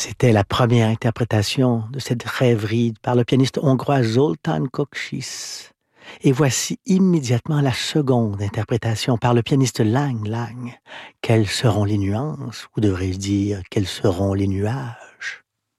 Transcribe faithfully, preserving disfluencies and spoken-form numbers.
C'était la première interprétation de cette rêverie par le pianiste hongrois Zoltán Kocsis. Et voici immédiatement la seconde interprétation par le pianiste Lang Lang. Quelles seront les nuances, ou devrais-je dire, quels seront les nuages?